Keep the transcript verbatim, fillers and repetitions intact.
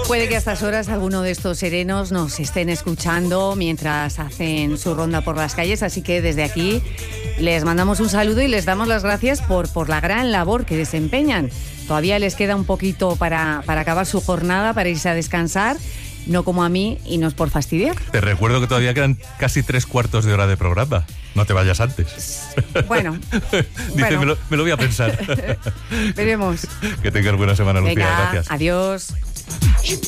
Puede que a estas horas alguno de estos serenos nos estén escuchando mientras hacen su ronda por las calles, así que desde aquí les mandamos un saludo y les damos las gracias por, por la gran labor que desempeñan. Todavía les queda un poquito para, para acabar su jornada, para irse a descansar, no como a mí, y no es por fastidiar. Te recuerdo que todavía quedan casi tres cuartos de hora de programa. No te vayas antes. Bueno. Dice, bueno. Me, lo, me lo voy a pensar. Veremos. Que tengas buena semana, Lucía. Venga, Gracias. Adiós.